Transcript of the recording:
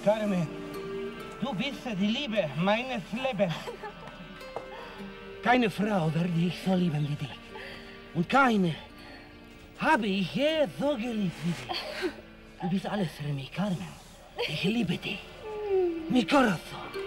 Carmen, du bist die Liebe meines Lebens. Keine Frau werde ich so lieben wie dich. Und keine habe ich je so geliebt wie dich. Du bist alles für mich, Carmen. Ich liebe dich. Mi corazón.